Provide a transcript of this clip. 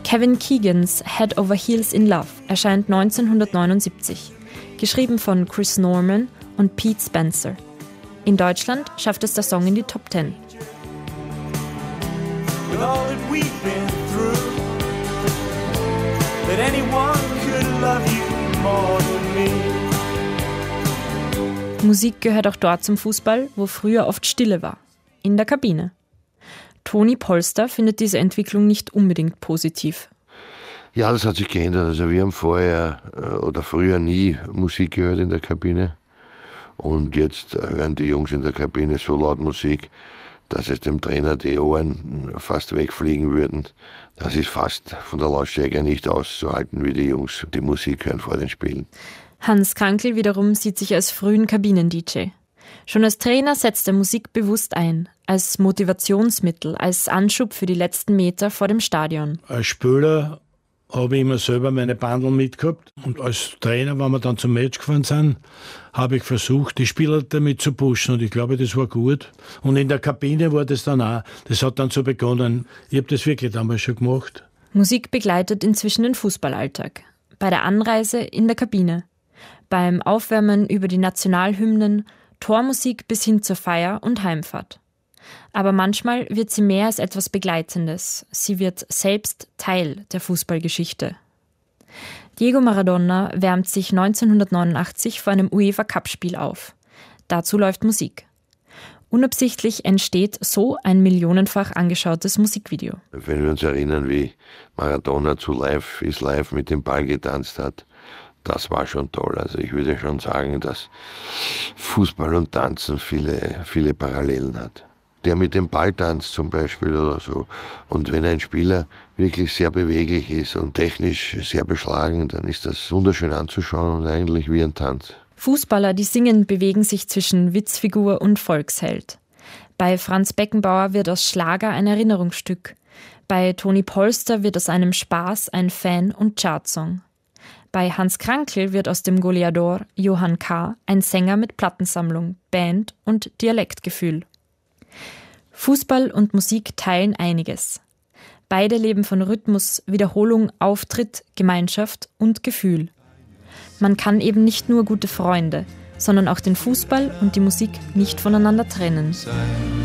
Kevin Keegans Head Over Heels in Love erscheint 1979, geschrieben von Chris Norman und Pete Spencer. In Deutschland schafft es der Song in die Top 10. Musik gehört auch dort zum Fußball, wo früher oft Stille war. In der Kabine. Toni Polster findet diese Entwicklung nicht unbedingt positiv. Ja, das hat sich geändert. Also wir haben vorher oder früher nie Musik gehört in der Kabine. Und jetzt hören die Jungs in der Kabine so laut Musik, dass es dem Trainer die Ohren fast wegfliegen würden. Das ist fast von der Lautstärke nicht auszuhalten, wie die Jungs die Musik hören vor den Spielen. Hans Krankl wiederum sieht sich als frühen Kabinen-DJ. Schon als Trainer setzt er Musik bewusst ein, als Motivationsmittel, als Anschub für die letzten Meter vor dem Stadion. Als Spieler habe ich immer selber meine Bandel mitgehabt. Und als Trainer, wenn wir dann zum Match gefahren sind, habe ich versucht, die Spieler damit zu pushen. Und ich glaube, das war gut. Und in der Kabine war das dann auch. Das hat dann so begonnen. Ich habe das wirklich damals schon gemacht. Musik begleitet inzwischen den Fußballalltag. Bei der Anreise in der Kabine. Beim Aufwärmen über die Nationalhymnen, Tormusik bis hin zur Feier und Heimfahrt. Aber manchmal wird sie mehr als etwas Begleitendes. Sie wird selbst Teil der Fußballgeschichte. Diego Maradona wärmt sich 1989 vor einem UEFA-Cup-Spiel auf. Dazu läuft Musik. Unabsichtlich entsteht so ein millionenfach angeschautes Musikvideo. Wenn wir uns erinnern, wie Maradona zu Live is Live mit dem Ball getanzt hat, das war schon toll. Also ich würde schon sagen, dass Fußball und Tanzen viele Parallelen hat. Der mit dem Ball tanzt zum Beispiel oder so. Und wenn ein Spieler wirklich sehr beweglich ist und technisch sehr beschlagen, dann ist das wunderschön anzuschauen und eigentlich wie ein Tanz. Fußballer, die singen, bewegen sich zwischen Witzfigur und Volksheld. Bei Franz Beckenbauer wird aus Schlager ein Erinnerungsstück. Bei Toni Polster wird aus einem Spaß ein Fan- und Chartsong. Bei Hans Krankl wird aus dem Goleador Johann K. ein Sänger mit Plattensammlung, Band und Dialektgefühl. Fußball und Musik teilen einiges. Beide leben von Rhythmus, Wiederholung, Auftritt, Gemeinschaft und Gefühl. Man kann eben nicht nur gute Freunde, sondern auch den Fußball und die Musik nicht voneinander trennen.